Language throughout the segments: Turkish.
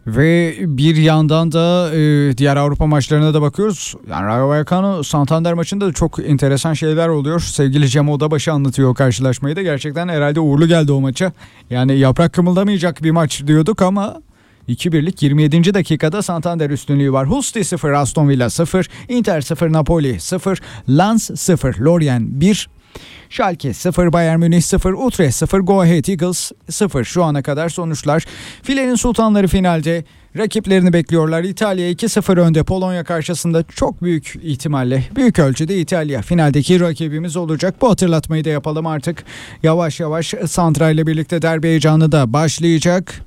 Ve bir yandan da diğer Avrupa maçlarına da bakıyoruz. Yani Rayo Vallecano Santander maçında da çok enteresan şeyler oluyor. Sevgili Cem Odabaşı anlatıyor o karşılaşmayı da. Gerçekten herhalde uğurlu geldi o maça. Yani yaprak kımıldamayacak bir maç diyorduk ama 2-1'lik 27. dakikada Santander üstünlüğü var. Hull 0, Aston Villa 0, Inter 0, Napoli 0, Lens 0, Lorient 1, Schalke 0, Bayern Münih 0, Utrecht 0, Go Ahead Eagles 0. Şu ana kadar sonuçlar. Filenin sultanları finalde rakiplerini bekliyorlar. İtalya 2-0 önde Polonya karşısında, çok büyük ihtimalle, büyük ölçüde İtalya finaldeki rakibimiz olacak. Bu hatırlatmayı da yapalım artık. Yavaş yavaş Santra ile birlikte derbi heyecanı da başlayacak.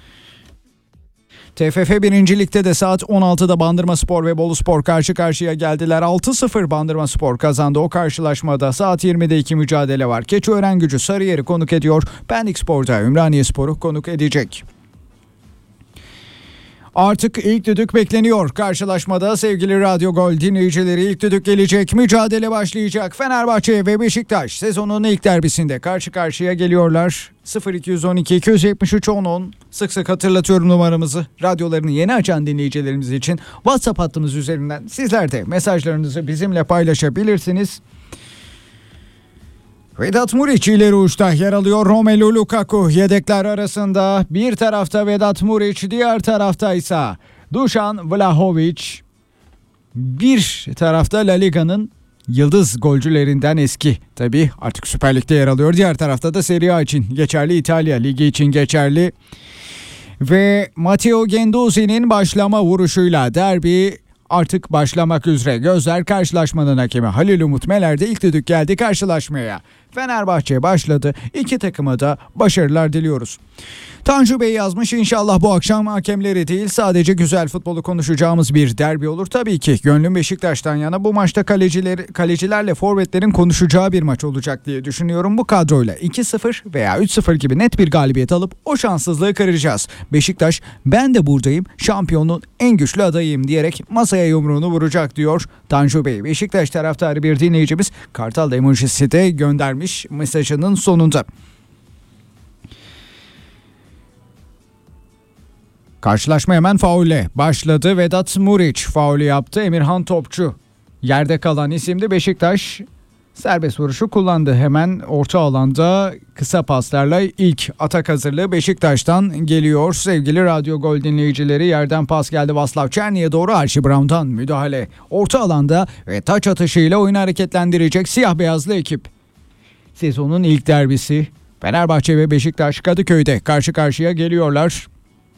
TFF 1. Lig'de de saat 16'da Bandırmaspor ve Boluspor karşı karşıya geldiler. 6-0 Bandırmaspor kazandı o karşılaşmada. Saat 20'de 2 mücadele var. Keçiören Sarıyer'i konuk ediyor. Pendikspor'da Ümraniyespor'u konuk edecek. Artık ilk düdük bekleniyor. Karşılaşmada sevgili Radyo Gol dinleyicileri, ilk düdük gelecek. Mücadele başlayacak. Fenerbahçe ve Beşiktaş sezonun ilk derbisinde karşı karşıya geliyorlar. 0212 273 10 sık sık hatırlatıyorum numaramızı. Radyolarını yeni açan dinleyicilerimiz için WhatsApp hattımız üzerinden sizler de mesajlarınızı bizimle paylaşabilirsiniz. Vedat Muriç ileri uçta yer alıyor. Romelu Lukaku yedekler arasında. Bir tarafta Vedat Muriç, diğer tarafta ise Dušan Vlahović. Bir tarafta La Liga'nın yıldız golcülerinden eski. Tabii artık Süper Lig'de yer alıyor. Diğer tarafta da Serie A için geçerli, İtalya Ligi için geçerli. Ve Matteo Guendouzi'nin başlama vuruşuyla derbi artık başlamak üzere. Gözler karşılaşmanın hakemi Halil Umut Meler'de. İlk düdük geldi karşılaşmaya. Fenerbahçe başladı. İki takıma da başarılar diliyoruz. Tanju Bey yazmış, inşallah bu akşam hakemleri değil sadece güzel futbolu konuşacağımız bir derbi olur. Tabii ki gönlüm Beşiktaş'tan yana. Bu maçta kalecilerle forvetlerin konuşacağı bir maç olacak diye düşünüyorum. Bu kadroyla 2-0 veya 3-0 gibi net bir galibiyet alıp o şanssızlığı kıracağız. Beşiktaş, ben de buradayım, şampiyonun en güçlü adayım diyerek masaya yumruğunu vuracak diyor Tanju Bey. Beşiktaş taraftarı bir dinleyicimiz Kartal emojisi de göndermiş mesajının sonunda. Karşılaşma hemen faulle başladı. Vedat Muriç faulü yaptı. Emirhan Topçu yerde kalan isimdi. Beşiktaş serbest vuruşu kullandı. Hemen orta alanda kısa paslarla ilk atak hazırlığı Beşiktaş'tan geliyor. Sevgili Radyo Gol dinleyicileri, yerden pas geldi. Vaslav Çerni'ye doğru Archie Brown'dan müdahale. Orta alanda ve taç atışıyla oyunu hareketlendirecek siyah beyazlı ekip. Sezonun ilk derbisi Fenerbahçe ve Beşiktaş Kadıköy'de karşı karşıya geliyorlar.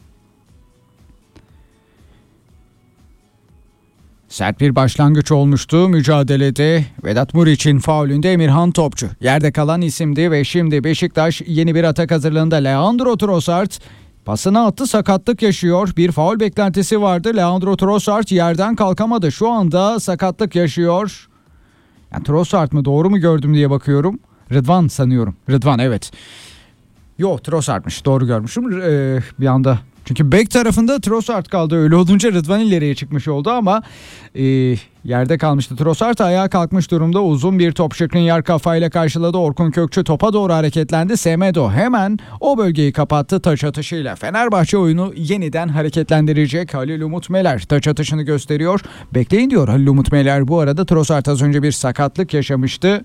Sert bir başlangıç olmuştu mücadelede. Vedat Muriç'in faulünde Emirhan Topçu yerde kalan isimdi ve şimdi Beşiktaş yeni bir atak hazırlığında. Leandro Trossard pasını attı, sakatlık yaşıyor. Bir faul beklentisi vardı. Leandro Trossard yerden kalkamadı. Şu anda sakatlık yaşıyor. Yani Trossard mı, doğru mu gördüm diye bakıyorum. Rıdvan sanıyorum. Rıdvan, evet. Yok, Trossard'mış, doğru görmüşüm. Bir anda. Çünkü bek tarafında Trossard kaldı. Öyle olunca Rıdvan ileriye çıkmış oldu ama yerde kalmıştı. Trossard ayağa kalkmış durumda. Uzun bir top, Skriniar kafayla karşıladı. Orkun Kökçü topa doğru hareketlendi. Semedo hemen o bölgeyi kapattı taç atışıyla. Fenerbahçe oyunu yeniden hareketlendirecek. Halil Umut Meler taç atışını gösteriyor. Bekleyin diyor Halil Umut Meler. Bu arada Trossard az önce bir sakatlık yaşamıştı.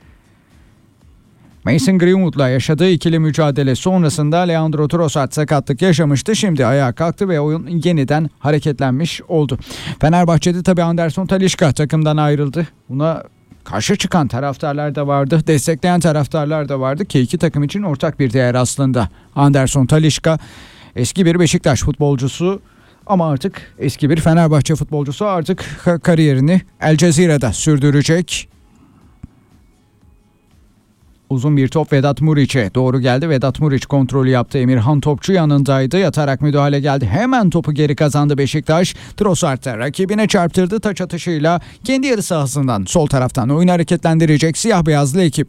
Mason Greenwood'la yaşadığı ikili mücadele sonrasında Leandro Trossard sakatlık yaşamıştı. Şimdi ayağa kalktı ve oyun yeniden hareketlenmiş oldu. Fenerbahçe'de tabii Anderson Talisca takımdan ayrıldı. Buna karşı çıkan taraftarlar da vardı, destekleyen taraftarlar da vardı ki iki takım için ortak bir değer aslında. Anderson Talisca eski bir Beşiktaş futbolcusu ama artık eski bir Fenerbahçe futbolcusu, artık kariyerini El Cezire'de sürdürecek. Uzun bir top Vedat Muriç'e doğru geldi. Vedat Muriç kontrolü yaptı. Emirhan Topçu yanındaydı. Yatarak müdahale geldi. Hemen topu geri kazandı Beşiktaş. Trossard da rakibine çarptırdı taç atışıyla. Kendi yarı sahasından sol taraftan oyunu hareketlendirecek siyah beyazlı ekip.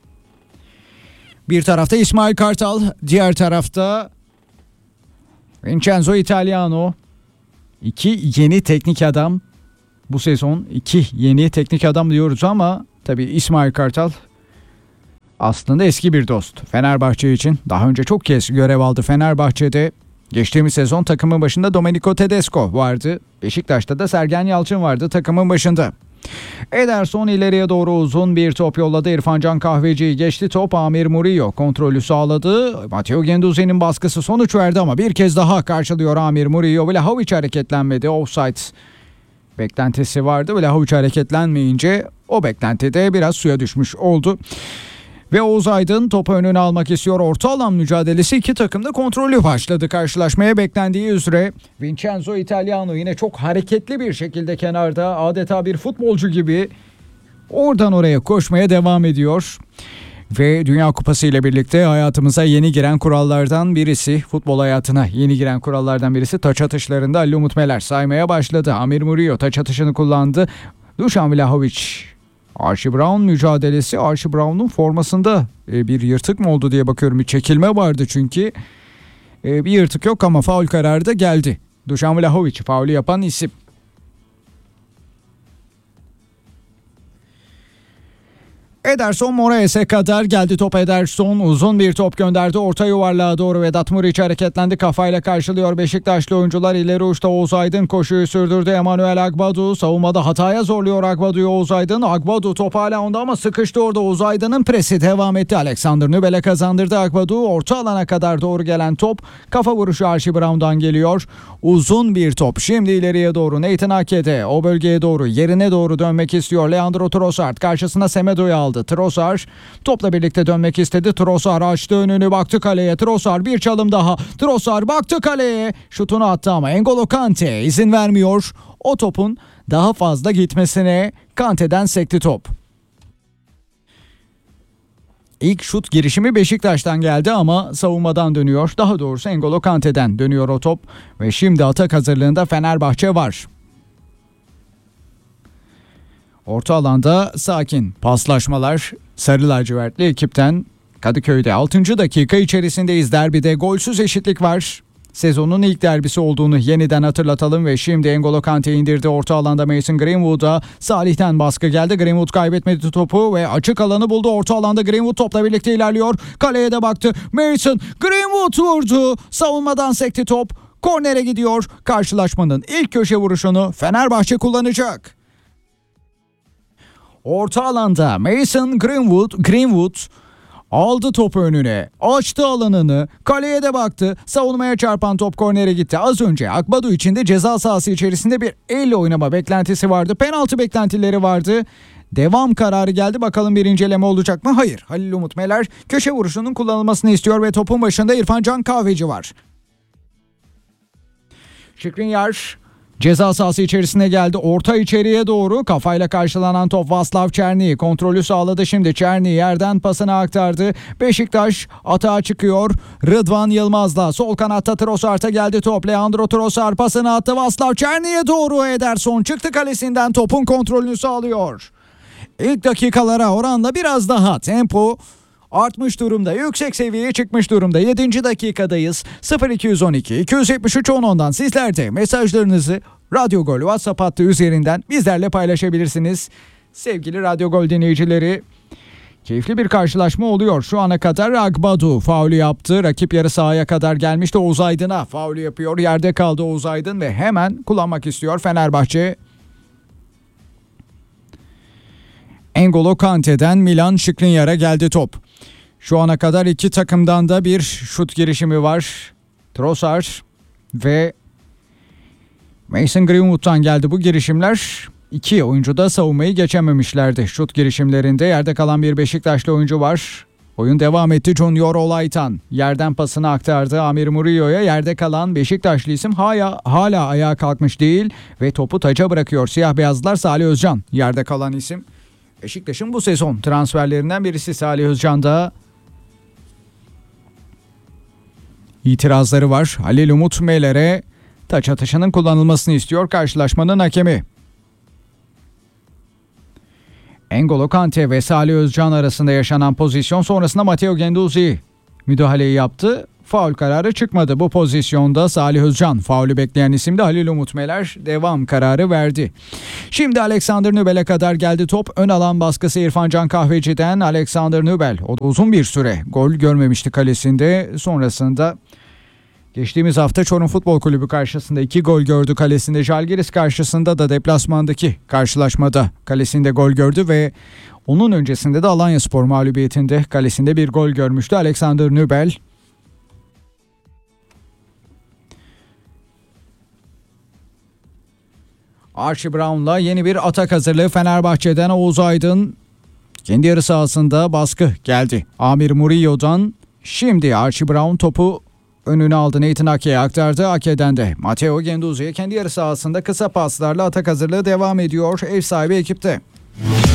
Bir tarafta İsmail Kartal, diğer tarafta Vincenzo Italiano. İki yeni teknik adam. Bu sezon iki yeni teknik adam diyoruz ama tabii İsmail Kartal aslında eski bir dost. Fenerbahçe için daha önce çok kez görev aldı Fenerbahçe'de. Geçtiğimiz sezon takımın başında Domenico Tedesco vardı. Beşiktaş'ta da Sergen Yalçın vardı takımın başında. Ederson ileriye doğru uzun bir top yolladı. İrfan Can Kahveci'yi geçti top. Amir Murillo kontrolü sağladı. Matteo Guendouzi'nin baskısı sonuç verdi ama bir kez daha karşılıyor Amir Murillo. Vlahovic hareketlenmedi. Offside beklentisi vardı. Vlahovic hareketlenmeyince o beklentide biraz suya düşmüş oldu. Ve Oğuz Aydın topu önüne almak istiyor. Orta alan mücadelesi, iki takım da kontrollü başladı karşılaşmaya beklendiği üzere. Vincenzo Italiano yine çok hareketli bir şekilde kenarda, adeta bir futbolcu gibi oradan oraya koşmaya devam ediyor. Ve Dünya Kupası ile birlikte hayatımıza yeni giren kurallardan birisi, futbol hayatına yeni giren kurallardan birisi taç atışlarında Ali Umut Meler saymaya başladı. Amir Murillo taç atışını kullandı. Dušan Vlahovic, Archie Brown mücadelesi. Archie Brown'un formasında bir yırtık mı oldu diye bakıyorum. Bir çekilme vardı çünkü. Bir yırtık yok ama faul kararı da geldi. Dušan Vlahovic faulü yapan isim. Ederson Moraes'e kadar geldi top. Ederson uzun bir top gönderdi. Orta yuvarlığa doğru Vedat Muriç hareketlendi. Kafayla karşılıyor Beşiktaşlı oyuncular. İleri uçta Oğuz Aydın koşuyu sürdürdü. Emmanuel Agbadu savunmada hataya zorluyor Agbadu'yu Oğuz Aydın. Agbadu top hala onda ama sıkıştı orada. Oğuz Aydın'ın presi devam etti. Alexander Nübel'e kazandırdı Agbadu. Orta alana kadar doğru gelen top. Kafa vuruşu Archie Brown'dan geliyor. Uzun bir top. Şimdi ileriye doğru Nathan Ake'de. O bölgeye doğru, yerine doğru dönmek istiyor. Leandro Trossard karşısına Semedo'yu aldı. Trossard topla birlikte dönmek istedi. Trossard açtı önünü, baktı kaleye. Trossard bir çalım daha. Trossard baktı kaleye. Şutunu attı ama N'Golo Kante izin vermiyor. O topun daha fazla gitmesine. Kante'den sekti top. İlk şut girişimi Beşiktaş'tan geldi ama savunmadan dönüyor. Daha doğrusu N'Golo Kante'den dönüyor o top. Ve şimdi atak hazırlığında Fenerbahçe var. Orta alanda sakin paslaşmalar sarı lacivertli ekipten. Kadıköy'de 6. dakika içerisindeyiz. Derbide golsüz eşitlik var. Sezonun ilk derbisi olduğunu yeniden hatırlatalım ve şimdi N'Golo Kante indirdi. Orta alanda Mason Greenwood'a Salih'ten baskı geldi. Greenwood kaybetmedi topu ve açık alanı buldu. Orta alanda Greenwood topla birlikte ilerliyor. Kaleye de baktı. Mason Greenwood vurdu. Savunmadan sekti top. Kornere gidiyor. Karşılaşmanın ilk köşe vuruşunu Fenerbahçe kullanacak. Orta alanda Mason Greenwood aldı topu önüne, açtı alanını, kaleye de baktı, savunmaya çarpan top kornere gitti. Az önce Agbadu için de ceza sahası içerisinde bir elle oynama beklentisi vardı, penaltı beklentileri vardı. Devam kararı geldi, bakalım bir inceleme olacak mı? Hayır, Halil Umut Meler köşe vuruşunun kullanılmasını istiyor ve topun başında İrfan Can Kahveci var. Skriniar ceza sahası içerisine geldi. Orta içeriye doğru kafayla karşılanan top Vaslav Černý kontrolü sağladı. Şimdi Černý yerden pasını aktardı. Beşiktaş atağa çıkıyor. Rıdvan Yılmaz'la sol kanatta Trossard'a geldi top. Leandro Trossard pasını attı. Vaslav Černy'e doğru Ederson çıktı kalesinden, topun kontrolünü sağlıyor. İlk dakikalara oranla biraz daha tempo artmış durumda. Yüksek seviyeye çıkmış durumda. 7. dakikadayız. 0212 273 10'dan sizler de mesajlarınızı Radyo Gol WhatsApp hattı üzerinden bizlerle paylaşabilirsiniz. Sevgili Radyo Gol dinleyicileri, keyifli bir karşılaşma oluyor. Şu ana kadar Agbadu faulü yaptı. Rakip yarı sahaya kadar gelmişti. Oğuz Aydın'a faulü yapıyor. Yerde kaldı Oğuz Aydın ve hemen kullanmak istiyor Fenerbahçe. N'Golo Kante'den Milan Skriniar'a geldi top. Şu ana kadar iki takımdan da bir şut girişimi var. Trossard ve Mason Greenwood'dan geldi bu girişimler. İki oyuncu da savunmayı geçememişlerdi. Şut girişimlerinde yerde kalan bir Beşiktaşlı oyuncu var. Oyun devam etti. Junior Olaytan yerden pasını aktardı Amir Murillo'ya. Yerde kalan Beşiktaşlı isim hala ayağa kalkmış değil ve topu taça bırakıyor. Siyah beyazlılar. Salih Özcan yerde kalan isim. Beşiktaş'ın bu sezon transferlerinden birisi Salih Özcan'da. İtirazları var. Halil Umut Meler'e taç atışının kullanılmasını istiyor karşılaşmanın hakemi. N'Golo Kante ve Salih Özcan arasında yaşanan pozisyon sonrasında Matteo Guendouzi müdahaleyi yaptı. Faul kararı çıkmadı bu pozisyonda. Salih Özcan faulü bekleyen isimde, Halil Umut Meler devam kararı verdi. Şimdi Alexander Nübel'e kadar geldi top. Ön alan baskısı İrfan Can Kahveci'den. Alexander Nübel o da uzun bir süre gol görmemişti kalesinde. Sonrasında Geçtiğimiz hafta Çorum Futbol Kulübü karşısında 2 gol gördü kalesinde. Žalgiris karşısında da deplasmandaki karşılaşmada kalesinde gol gördü ve onun öncesinde de Alanyaspor mağlubiyetinde kalesinde bir gol görmüştü Alexander Nübel. Archie Brown'la yeni bir atak hazırlığı Fenerbahçe'den. Oğuz Aydın kendi yarı sahasında baskı geldi Amir Murillo'dan. Şimdi Archie Brown topu önüne aldı, Nathan Ake'ye aktardı. Ake'den de Matteo Guendouzi'ye kendi yarı sahasında kısa paslarla atak hazırlığı devam ediyor ev sahibi ekipte.